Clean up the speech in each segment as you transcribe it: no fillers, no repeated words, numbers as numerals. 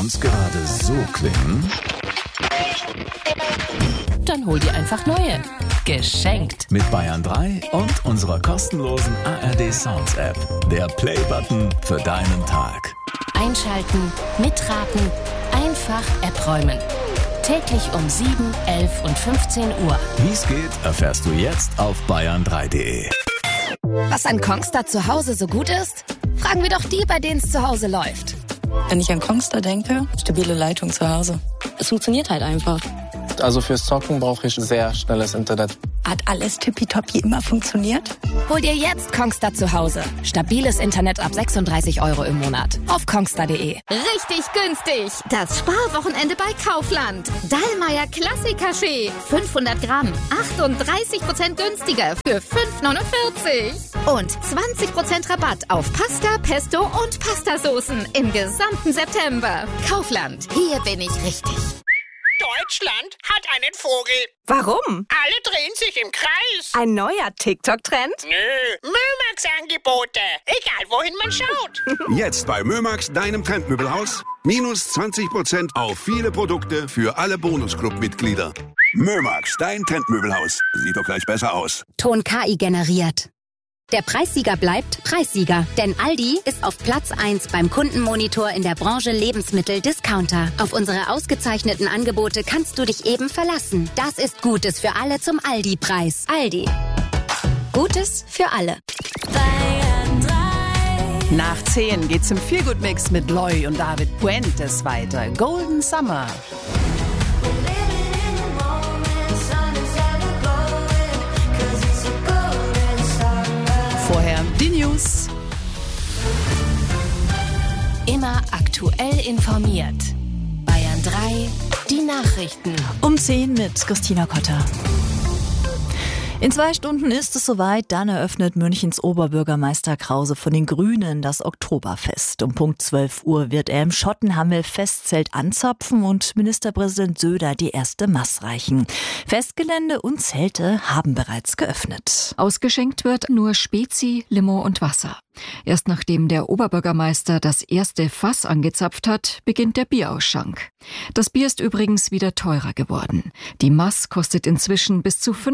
Sounds gerade so klingen? Dann hol dir einfach neue. Geschenkt. Mit Bayern 3 und unserer kostenlosen ARD Sounds App. Der Play-Button für deinen Tag. Einschalten, mitraten, einfach App räumen. Täglich um 7, 11 und 15 Uhr. Wie es geht, erfährst du jetzt auf bayern3.de. Was an Kongstar zu Hause so gut ist? Fragen wir doch die, bei denen es zu Hause läuft. Wenn ich an Kongstar denke, stabile Leitung zu Hause. Es funktioniert halt einfach. Also fürs Zocken brauche ich sehr schnelles Internet. Hat alles tippitoppi immer funktioniert? Hol dir jetzt Kongstar zu Hause. Stabiles Internet ab 36 € im Monat. Auf kongstar.de. Richtig günstig. Das Sparwochenende bei Kaufland. Dallmayr Klassik-Kaffee. 500 Gramm. 38% günstiger für 5,49. Und 20% Rabatt auf Pasta, Pesto und Pastasoßen im gesamten September. Kaufland. Hier bin ich richtig. Deutschland hat einen Vogel. Warum? Alle drehen sich im Kreis. Ein neuer TikTok-Trend? Nö, Mömax-Angebote. Egal, wohin man schaut. Jetzt bei Mömax, deinem Trendmöbelhaus. Minus 20% auf viele Produkte für alle Bonusclub-Mitglieder. Mömax, dein Trendmöbelhaus. Sieht doch gleich besser aus. Ton KI generiert. Der Preissieger bleibt Preissieger, denn Aldi ist auf Platz 1 beim Kundenmonitor in der Branche Lebensmittel-Discounter. Auf unsere ausgezeichneten Angebote kannst du dich eben verlassen. Das ist Gutes für alle zum Aldi-Preis. Aldi. Gutes für alle. Nach 10 geht's im Feelgood-Mix mit Loy und David Puentes weiter. Golden Summer. Vorher die News. Immer aktuell informiert. Bayern 3, die Nachrichten. Um 10 mit Christina Kotter. In 2 Stunden ist es soweit, dann eröffnet Münchens Oberbürgermeister Krause von den Grünen das Oktoberfest. Um Punkt 12 Uhr wird er im Schottenhammel-Festzelt anzapfen und Ministerpräsident Söder die erste Maß reichen. Festgelände und Zelte haben bereits geöffnet. Ausgeschenkt wird nur Spezi, Limo und Wasser. Erst nachdem der Oberbürgermeister das erste Fass angezapft hat, beginnt der Bierausschank. Das Bier ist übrigens wieder teurer geworden. Die Maß kostet inzwischen bis zu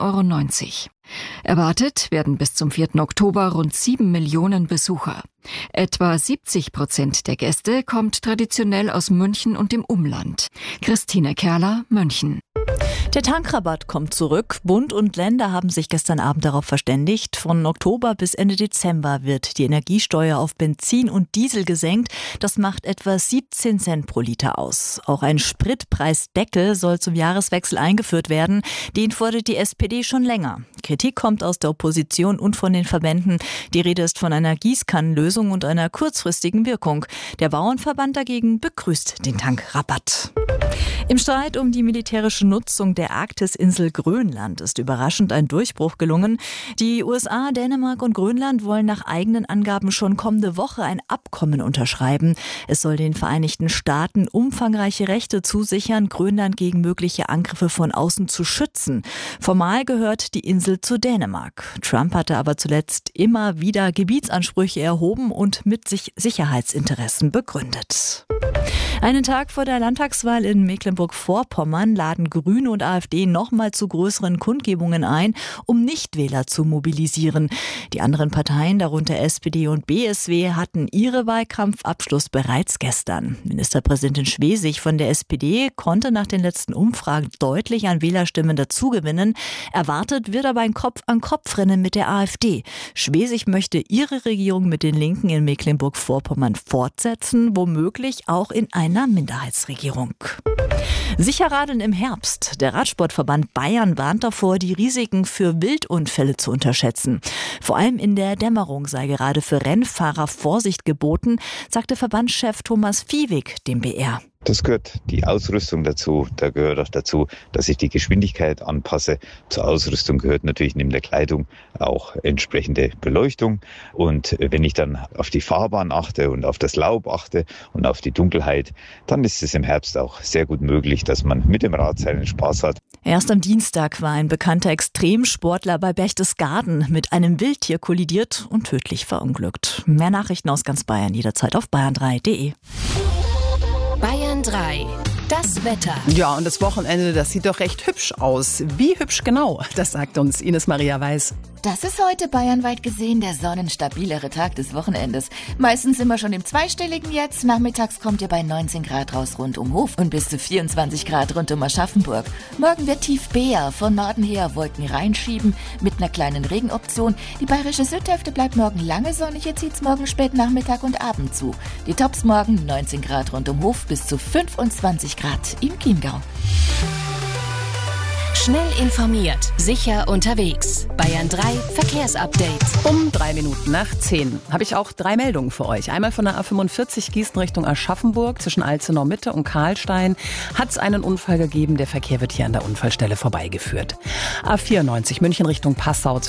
15,90 €. Erwartet werden bis zum 4. Oktober rund 7 Millionen Besucher. Etwa 70% der Gäste kommt traditionell aus München und dem Umland. Christine Kerler, München. Der Tankrabatt kommt zurück. Bund und Länder haben sich gestern Abend darauf verständigt. Von Oktober bis Ende Dezember wird die Energiesteuer auf Benzin und Diesel gesenkt. Das macht etwa 17 Cent pro Liter aus. Auch ein Spritpreisdeckel soll zum Jahreswechsel eingeführt werden. Den fordert die SPD schon länger. Kritik kommt aus der Opposition und von den Verbänden. Die Rede ist von einer Gießkannenlösung und einer kurzfristigen Wirkung. Der Bauernverband dagegen begrüßt den Tankrabatt. Im Streit um die militärische Nutzung der Arktisinsel Grönland ist überraschend ein Durchbruch gelungen. Die USA, Dänemark und Grönland wollen nach eigenen Angaben schon kommende Woche ein Abkommen unterschreiben. Es soll den Vereinigten Staaten umfangreiche Rechte zusichern, Grönland gegen mögliche Angriffe von außen zu schützen. Formal gehört die Insel zu Dänemark. Trump hatte aber zuletzt immer wieder Gebietsansprüche erhoben und mit Sicherheitsinteressen begründet. Einen Tag vor der Landtagswahl in Mecklenburg-Vorpommern laden Grüne und AfD nochmal zu größeren Kundgebungen ein, um Nichtwähler zu mobilisieren. Die anderen Parteien, darunter SPD und BSW, hatten ihre Wahlkampfabschluss bereits gestern. Ministerpräsidentin Schwesig von der SPD konnte nach den letzten Umfragen deutlich an Wählerstimmen dazugewinnen. Erwartet wird aber ein Kopf-an-Kopf-Rennen mit der AfD. Schwesig möchte ihre Regierung mit den Linken in Mecklenburg-Vorpommern fortsetzen, womöglich auch in einer Minderheitsregierung. Sicher radeln im Herbst. Der Radsportverband Bayern warnt davor, die Risiken für Wildunfälle zu unterschätzen. Vor allem in der Dämmerung sei gerade für Rennfahrer Vorsicht geboten, sagte Verbandschef Thomas Viehweg dem BR. Das gehört die Ausrüstung dazu. Da gehört auch dazu, dass ich die Geschwindigkeit anpasse. Zur Ausrüstung gehört natürlich neben der Kleidung auch entsprechende Beleuchtung. Und wenn ich dann auf die Fahrbahn achte und auf das Laub achte und auf die Dunkelheit, dann ist es im Herbst auch sehr gut möglich, dass man mit dem Rad seinen Spaß hat. Erst am Dienstag war ein bekannter Extremsportler bei Berchtesgaden mit einem Wildtier kollidiert und tödlich verunglückt. Mehr Nachrichten aus ganz Bayern jederzeit auf bayern3.de. Bayern 3. Das Wetter. Ja, und das Wochenende, das sieht doch recht hübsch aus. Wie hübsch genau? Das sagt uns Ines Maria Weiß. Das ist heute bayernweit gesehen der sonnenstabilere Tag des Wochenendes. Meistens sind wir schon im Zweistelligen jetzt. Nachmittags kommt ihr bei 19 Grad raus rund um Hof und bis zu 24 Grad rund um Aschaffenburg. Morgen wird tief Bär von Norden her Wolken reinschieben mit einer kleinen Regenoption. Die bayerische Südhälfte bleibt morgen lange sonnig. Hier zieht's morgen spät Nachmittag und Abend zu. Die Tops morgen 19 Grad rund um Hof bis zu 25 Grad im Chiemgau. Schnell informiert, sicher unterwegs. Bayern 3 Verkehrsupdate. Um 10:03 habe ich auch 3 Meldungen für euch. Einmal von der A45 Gießen Richtung Aschaffenburg zwischen Alzenau Mitte und Karlstein hat es einen Unfall gegeben. Der Verkehr wird hier an der Unfallstelle vorbeigeführt. A94 München Richtung Passau